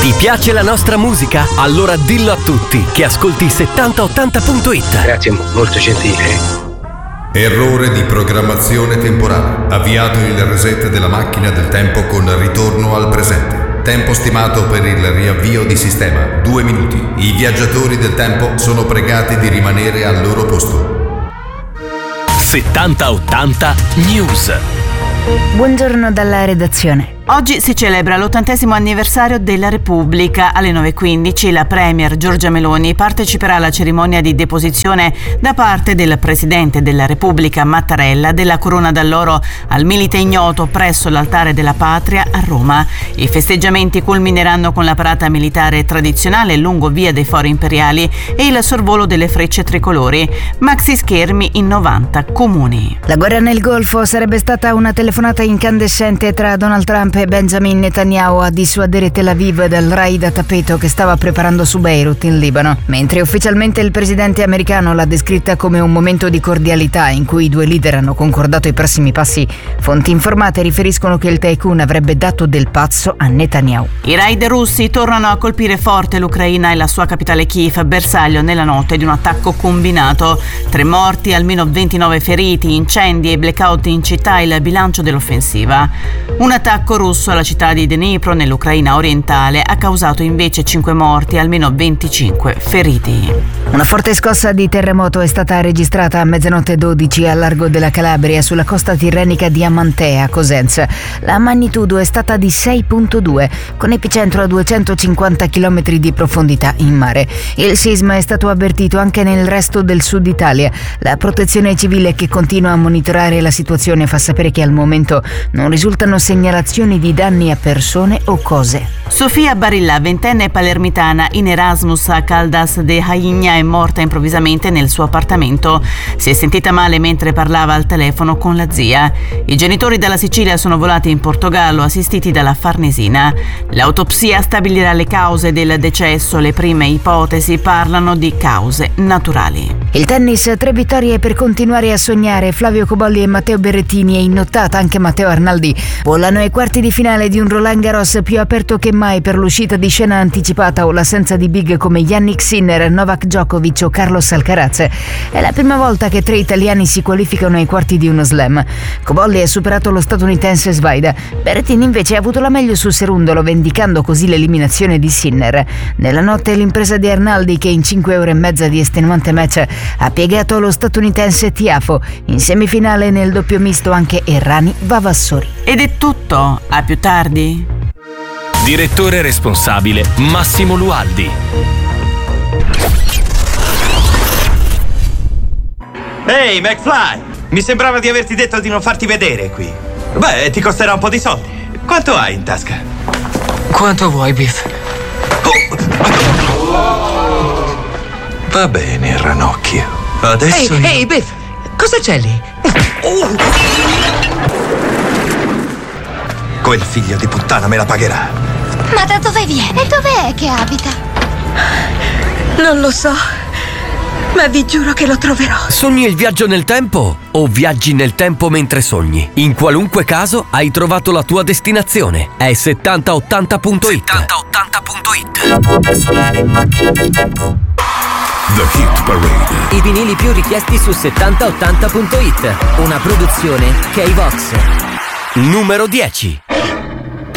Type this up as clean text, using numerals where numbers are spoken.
Ti piace la nostra musica? Allora dillo a tutti che ascolti 7080.it. Grazie, molto gentile. Errore di programmazione temporale. Avviato il reset della macchina del tempo con ritorno al presente. Tempo stimato per il riavvio di sistema 2 minuti. I viaggiatori del tempo sono pregati di rimanere al loro posto. 7080 News. Buongiorno dalla redazione. Oggi si celebra l'80° anniversario della Repubblica. Alle 9:15 la Premier Giorgia Meloni parteciperà alla cerimonia di deposizione da parte del Presidente della Repubblica Mattarella della corona d'alloro al Milite Ignoto presso l'Altare della Patria a Roma. I festeggiamenti culmineranno con la parata militare tradizionale lungo Via dei Fori Imperiali e il sorvolo delle frecce tricolori. Maxi schermi in 90 comuni. La guerra nel Golfo sarebbe stata una telefonata incandescente tra Donald Trump e Benjamin Netanyahu a dissuadere Tel Aviv dal raid a tappeto che stava preparando su Beirut in Libano, mentre ufficialmente il presidente americano l'ha descritta come un momento di cordialità in cui i due leader hanno concordato i prossimi passi. Fonti informate riferiscono che il tycoon avrebbe dato del pazzo a Netanyahu. I raid russi tornano a colpire forte l'Ucraina e la sua capitale Kiev, bersaglio nella notte di un attacco combinato. 3 morti, almeno 29 feriti, incendi e blackout in città il bilancio dell'offensiva. Un attacco russo alla città di Dnipro nell'Ucraina orientale ha causato invece 5 morti e almeno 25 feriti. Una forte scossa di terremoto è stata registrata a 00:12 al largo della Calabria sulla costa tirrenica di Amantea, Cosenza. La magnitudo è stata di 6.2 con epicentro a 250 km di profondità in mare. Il sisma è stato avvertito anche nel resto del sud Italia. La protezione civile che continua a monitorare la situazione fa sapere che al momento non risultano segnalazioni di danni a persone o cose. Sofia Barilla, 20enne palermitana in Erasmus a Caldas de Rainha, è morta improvvisamente nel suo appartamento. Si è sentita male mentre parlava al telefono con la zia. I genitori dalla Sicilia sono volati in Portogallo assistiti dalla Farnesina. L'autopsia stabilirà le cause del decesso. Le prime ipotesi parlano di cause naturali. Il tennis, 3 vittorie per continuare a sognare. Flavio Cobolli e Matteo Berrettini e in nottata anche Matteo Arnaldi volano ai quarti di finale di un Roland Garros più aperto che mai per l'uscita di scena anticipata o l'assenza di big come Yannick Sinner, Novak Djokovic o Carlos Alcaraz. È la prima volta che 3 italiani si qualificano ai quarti di uno slam. Cobolli ha superato lo statunitense Svaida. Berrettini invece ha avuto la meglio su Serundolo, vendicando così l'eliminazione di Sinner. Nella notte l'impresa di Arnaldi, che in 5 ore e mezza di estenuante match ha piegato lo statunitense Tiafo. In semifinale nel doppio misto anche Errani Vavassori. Ed è tutto, a più tardi. Direttore responsabile Massimo Lualdi. Ehi, McFly! Mi sembrava di averti detto di non farti vedere qui. Beh, ti costerà un po' di soldi. Quanto hai in tasca? Quanto vuoi, Biff? Va bene, ranocchio. Adesso Ehi, Biff! Cosa c'è lì? Quel figlio di puttana me la pagherà. Ma da dove viene? E dov'è che abita? Non lo so, ma vi giuro che lo troverò. Sogni il viaggio nel tempo o viaggi nel tempo mentre sogni? In qualunque caso hai trovato la tua destinazione. È 7080.it. 7080.it. The Hit Parade. I vinili più richiesti su 7080.it. Una produzione K-Vox. Numero 10.